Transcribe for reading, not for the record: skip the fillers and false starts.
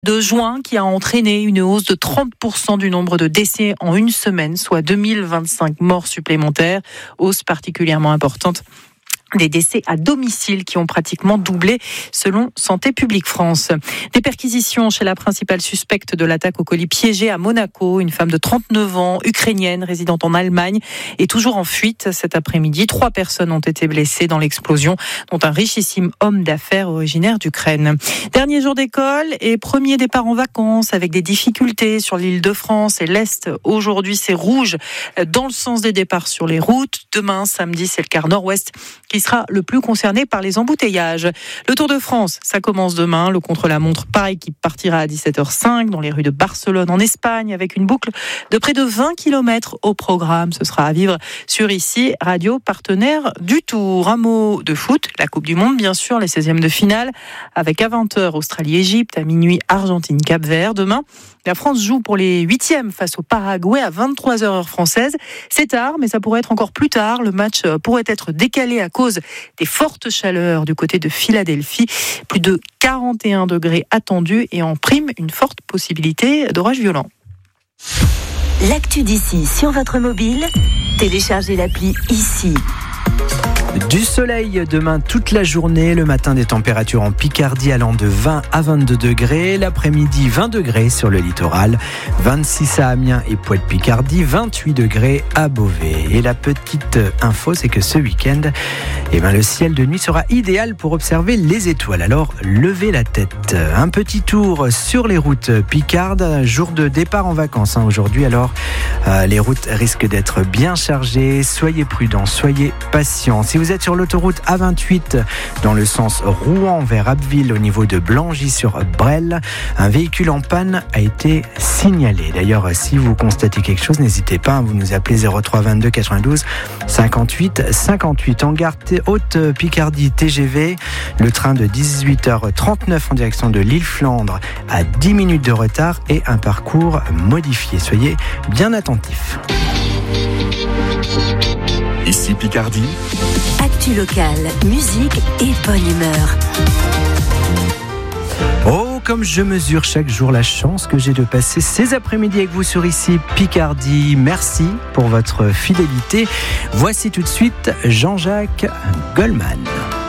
de juin qui a entraîné une hausse de 30% du nombre de décès en une semaine, soit 2025 morts supplémentaires, hausse particulièrement importante des décès à domicile qui ont pratiquement doublé selon Santé publique France. Des perquisitions chez la principale suspecte de l'attaque au colis piégé à Monaco, une femme de 39 ans, ukrainienne, résidente en Allemagne, est toujours en fuite cet après-midi. 3 personnes ont été blessées dans l'explosion, dont un richissime homme d'affaires originaire d'Ukraine. Dernier jour d'école et premier départ en vacances avec des difficultés sur l'Île-de-France et l'Est. Aujourd'hui, c'est rouge dans le sens des départs sur les routes. Demain, samedi, c'est le quart nord-ouest qui sera le plus concerné par les embouteillages. Le Tour de France, ça commence demain. Le contre-la-montre par équipe partira à 17h05 dans les rues de Barcelone en Espagne avec une boucle de près de 20 km au programme. Ce sera à vivre sur ICI, radio partenaire du Tour. Un mot de foot, la Coupe du Monde bien sûr, les 16e de finale avec à 20h Australie-Égypte, à minuit Argentine-Cap-Vert. Demain, la France joue pour les 8e face au Paraguay à 23h heure française. C'est tard, mais ça pourrait être encore plus tard. Le match pourrait être décalé à cause des fortes chaleurs du côté de Philadelphie. Plus de 41 degrés attendus et en prime, une forte possibilité d'orage violent. L'actu d'ici sur votre mobile, téléchargez l'appli ICI. Du soleil demain toute la journée, le matin des températures en Picardie allant de 20 à 22 degrés, l'après-midi 20 degrés sur le littoral, 26 à Amiens et Poix-de-Picardie, 28 degrés à Beauvais. Et la petite info, c'est que ce week-end, le ciel de nuit sera idéal pour observer les étoiles. Alors levez la tête. Un petit tour sur les routes picardes, jour de départ en vacances aujourd'hui. Alors les routes risquent d'être bien chargées, soyez prudents, soyez patients. Si vous êtes sur l'autoroute A28 dans le sens Rouen vers Abbeville au niveau de Blangy-sur-Brel, un véhicule en panne a été signalé. D'ailleurs, si vous constatez quelque chose, n'hésitez pas, vous nous appelez 03 22 92 58 58. En gare Haute-Picardie TGV, le train de 18h39 en direction de l'Île-Flandre a 10 minutes de retard et un parcours modifié. Soyez bien attentifs. Ici Picardie. Actu locale, musique et bonne humeur. Oh, comme je mesure chaque jour la chance que j'ai de passer ces après-midi avec vous sur ICI Picardie. Merci pour votre fidélité. Voici tout de suite Jean-Jacques Goldman.